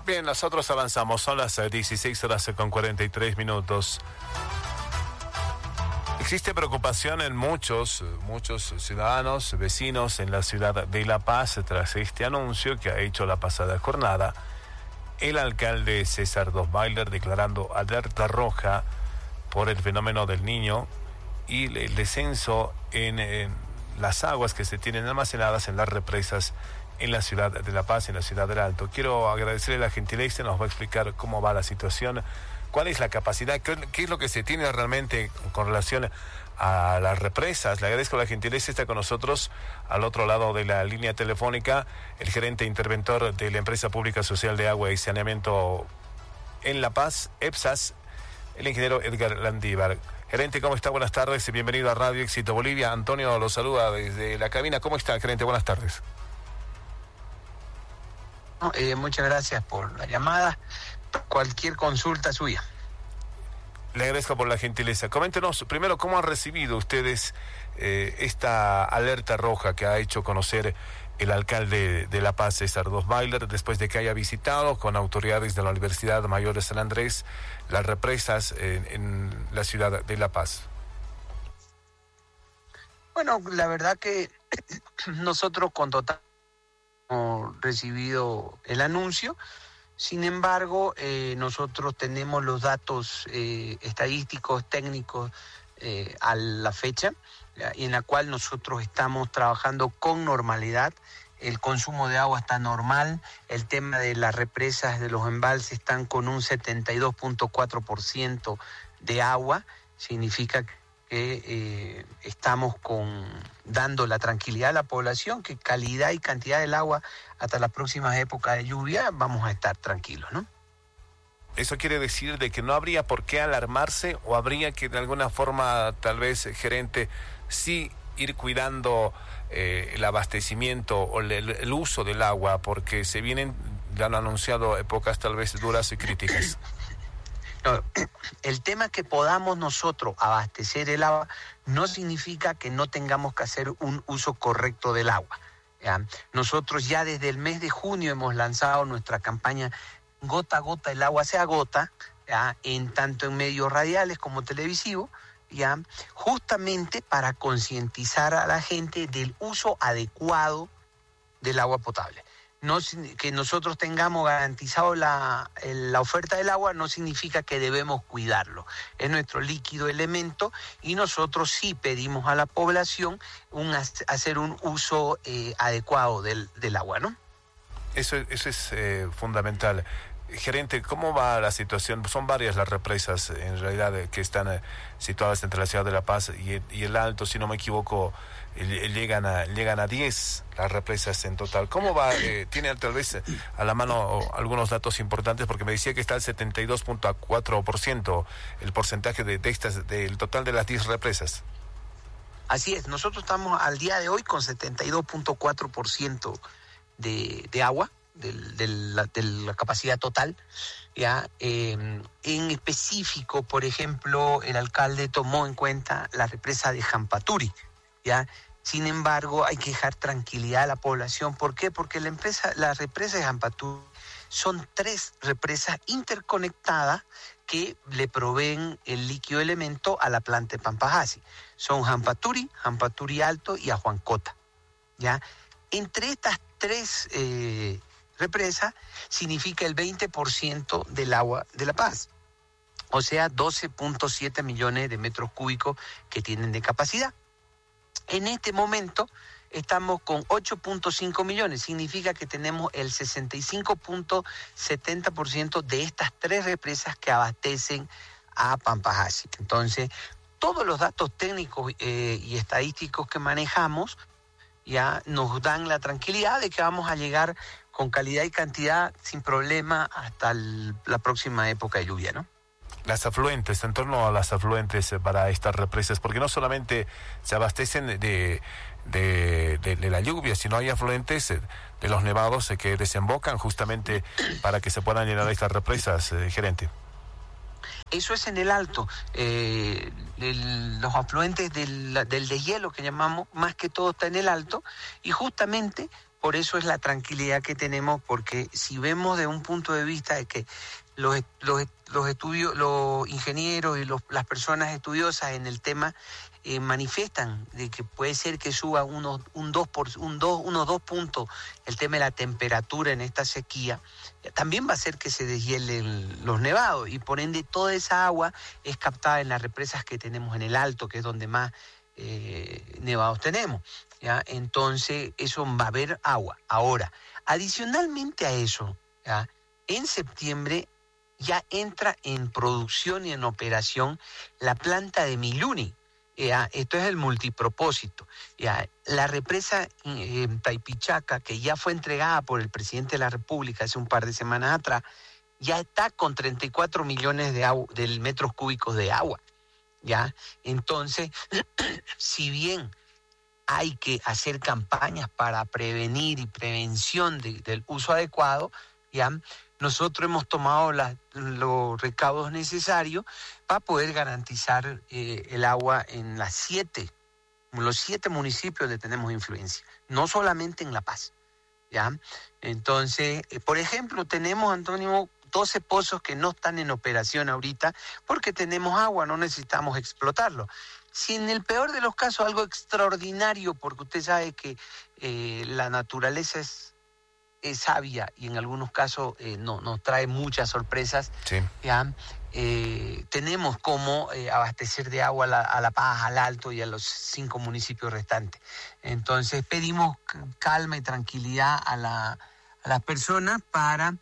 Bien, nosotros avanzamos, son las 16 horas con 43 minutos. Existe preocupación en muchos ciudadanos, vecinos en la ciudad de La Paz tras este anuncio que ha hecho la pasada jornada el alcalde César Dosweiler, declarando alerta roja por el fenómeno del Niño y el descenso en las aguas que se tienen almacenadas en las represas en la ciudad de La Paz, en la ciudad del Alto. Quiero agradecerle la gentileza, nos va a explicar cómo va la situación, cuál es la capacidad, qué es lo que se tiene realmente con relación a las represas. Le agradezco la gentileza, está con nosotros al otro lado de la línea telefónica el gerente interventor de la Empresa Pública Social de Agua y Saneamiento en La Paz, EPSAS, el ingeniero Edgar Landívar. Gerente, ¿cómo está? Buenas tardes y bienvenido a Radio Éxito Bolivia. Antonio lo saluda desde la cabina. ¿Cómo está, gerente? Buenas tardes. Muchas gracias por la llamada. Cualquier consulta suya. Le agradezco por la gentileza. Coméntenos primero cómo han recibido ustedes esta alerta roja que ha hecho conocer el alcalde de La Paz, César Dosweiler, después de que haya visitado con autoridades de la Universidad Mayor de San Andrés las represas en la ciudad de La Paz. Bueno, la verdad que nosotros con total hemos recibido el anuncio. Sin embargo, nosotros tenemos los datos estadísticos, técnicos a la fecha, y en la cual nosotros estamos trabajando con normalidad. El consumo de agua está normal, el tema de las represas, de los embalses están con un 72.4% de agua, significa que estamos dando la tranquilidad a la población, que calidad y cantidad del agua hasta las próximas épocas de lluvia vamos a estar tranquilos, ¿no? ¿Eso quiere decir de que no habría por qué alarmarse o habría que de alguna forma, tal vez, gerente, sí ir cuidando el abastecimiento o el uso del agua, porque se vienen, ya han anunciado, épocas tal vez duras y críticas? No, el tema que podamos nosotros abastecer el agua no significa que no tengamos que hacer un uso correcto del agua, ¿ya? Nosotros ya desde el mes de junio hemos lanzado nuestra campaña Gota a Gota el agua se agota, ¿ya? Tanto en medios radiales como televisivos, ¿ya? Justamente para concientizar a la gente del uso adecuado del agua potable. No, que nosotros tengamos garantizado la oferta del agua no significa que debemos cuidarlo. Es nuestro líquido elemento y nosotros sí pedimos a la población hacer un uso adecuado del agua, ¿no? Eso es fundamental. Gerente, ¿cómo va la situación? Son varias las represas, en realidad, que están situadas entre la ciudad de La Paz y el Alto, si no me equivoco, llegan a 10 las represas en total. ¿Cómo va? ¿Tiene tal vez a la mano algunos datos importantes? Porque me decía que está al 72.4% el porcentaje de estas, del total de las 10 represas. Así es, nosotros estamos al día de hoy con 72.4% de agua, de la capacidad total, ¿ya? En específico, por ejemplo, el alcalde tomó en cuenta la represa de Jampaturi, ¿ya? Sin embargo, hay que dejar tranquilidad a la población. ¿Por qué? Porque la represa de Jampaturi son 3 represas interconectadas que le proveen el líquido elemento a la planta de Pampajasi. Son Jampaturi, Jampaturi Alto y Ajuancota, ¿ya? Entre estas 3 represas significa el 20% del agua de La Paz, o sea, 12.7 millones de metros cúbicos que tienen de capacidad. En este momento estamos con 8.5 millones, significa que tenemos el 65.70% de estas 3 represas que abastecen a Pampajasi. Entonces, todos los datos técnicos y estadísticos que manejamos ya nos dan la tranquilidad de que vamos a llegar con calidad y cantidad sin problema hasta la próxima época de lluvia, ¿no? Las afluentes, en torno a las afluentes para estas represas, porque no solamente se abastecen de la lluvia, sino hay afluentes de los nevados que desembocan justamente para que se puedan llenar estas represas, gerente. Eso es en el Alto. Los afluentes del deshielo que llamamos, más que todo está en el Alto, y justamente por eso es la tranquilidad que tenemos, porque si vemos de un punto de vista de que los ingenieros y las personas estudiosas en el tema manifiestan de que puede ser que suba unos 2 puntos el tema de la temperatura en esta sequía, también va a hacer que se deshielen los nevados y por ende toda esa agua es captada en las represas que tenemos en el Alto, que es donde más nevados tenemos, ¿ya? Entonces eso va a haber agua. Ahora, adicionalmente a eso, ¿ya? En septiembre ya entra en producción y en operación la planta de Miluni. ¿Ya? Esto es el multipropósito. ¿Ya? La represa Taipichaca, que ya fue entregada por el presidente de la República hace un par de semanas atrás, ya está con 34 millones de metros cúbicos de agua. ¿Ya? Entonces, si bien hay que hacer campañas para prevenir y prevención del uso adecuado, ¿ya? Nosotros hemos tomado los recaudos necesarios para poder garantizar el agua en los 7 municipios donde tenemos influencia, no solamente en La Paz, ¿ya? Entonces, por ejemplo, tenemos, Antonio, 12 pozos que no están en operación ahorita porque tenemos agua, no necesitamos explotarlo. Si en el peor de los casos algo extraordinario, porque usted sabe que la naturaleza es sabia y en algunos casos nos trae muchas sorpresas, sí. ¿Ya? Tenemos cómo abastecer de agua a La Paz, al Alto y a los 5 municipios restantes. Entonces pedimos calma y tranquilidad a las personas para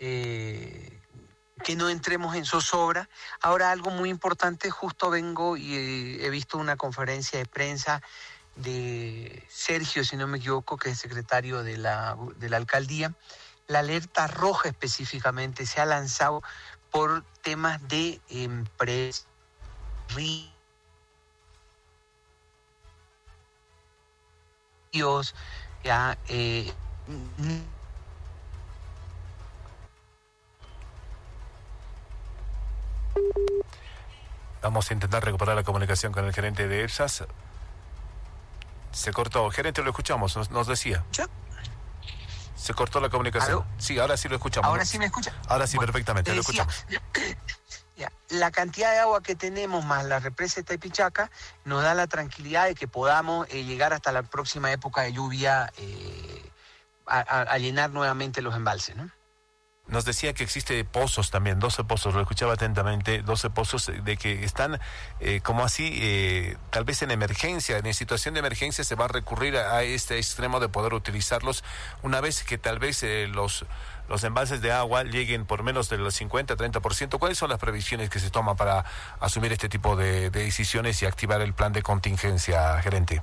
que no entremos en zozobra. Ahora, algo muy importante, justo vengo y he visto una conferencia de prensa de Sergio, si no me equivoco, que es secretario de la alcaldía. La alerta roja específicamente se ha lanzado por temas de empresas, ríos, ya, Vamos a intentar recuperar la comunicación con el gerente de EPSAS. Se cortó. Gerente, lo escuchamos, nos decía. ¿Yo? Se cortó la comunicación. ¿Aló? Sí, ahora sí lo escuchamos. ¿Ahora sí me escucha? Ahora sí, bueno, perfectamente, lo decía, escuchamos. Ya, la cantidad de agua que tenemos más la represa de Taipichaca nos da la tranquilidad de que podamos llegar hasta la próxima época de lluvia a llenar nuevamente los embalses, ¿no? Nos decía que existe pozos también, 12 pozos, lo escuchaba atentamente, 12 pozos de que están como así, tal vez en emergencia, en situación de emergencia se va a recurrir a este extremo de poder utilizarlos una vez que tal vez los embalses de agua lleguen por menos del 50-30%. ¿Cuáles son las previsiones que se toman para asumir este tipo de decisiones y activar el plan de contingencia, gerente?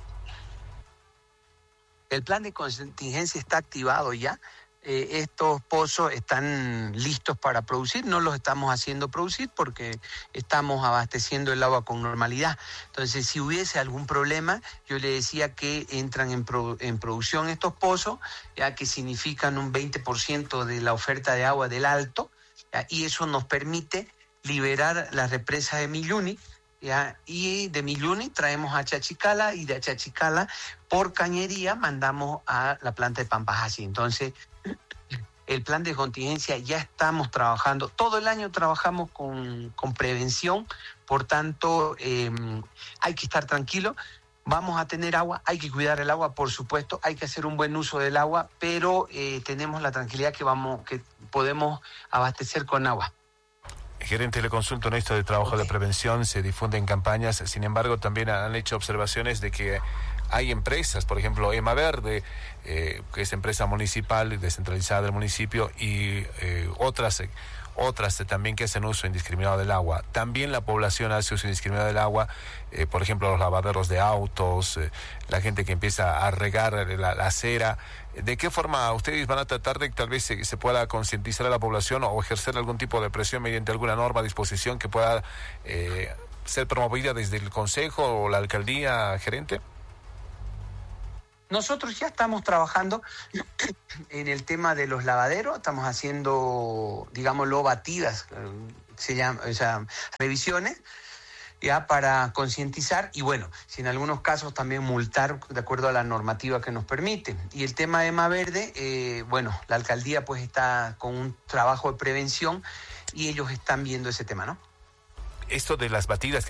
El plan de contingencia está activado ya. Estos pozos están listos para producir, no los estamos haciendo producir porque estamos abasteciendo el agua con normalidad. Entonces, si hubiese algún problema, yo le decía que entran en producción estos pozos, ya que significan un 20% de la oferta de agua del Alto, ¿ya? Y eso nos permite liberar la represa de Miluni, ¿ya? Y de Miluni traemos a Chachicala y de Chachicala por cañería mandamos a la planta de Pampajasi. Entonces, el plan de contingencia ya estamos trabajando, todo el año trabajamos con prevención, por tanto hay que estar tranquilo, vamos a tener agua, hay que cuidar el agua, por supuesto, hay que hacer un buen uso del agua, pero tenemos la tranquilidad que podemos abastecer con agua. Gerente, le consulto en esto de trabajo de prevención, se difunden campañas, sin embargo también han hecho observaciones de que hay empresas, por ejemplo, EMA Verde, que es empresa municipal descentralizada del municipio, y otras también que hacen uso indiscriminado del agua. También la población hace uso indiscriminado del agua, por ejemplo, los lavaderos de autos, la gente que empieza a regar la acera. ¿De qué forma ustedes van a tratar de que tal vez se pueda concientizar a la población o ejercer algún tipo de presión mediante alguna norma, disposición que pueda ser promovida desde el Consejo o la Alcaldía, gerente? Nosotros ya estamos trabajando en el tema de los lavaderos, estamos haciendo, digámoslo, batidas, se llama, o sea, revisiones. ya para concientizar y bueno, si en algunos casos también multar de acuerdo a la normativa que nos permite. Y el tema de EMA Verde, bueno, la alcaldía pues está con un trabajo de prevención y ellos están viendo ese tema, ¿no? Esto de las batidas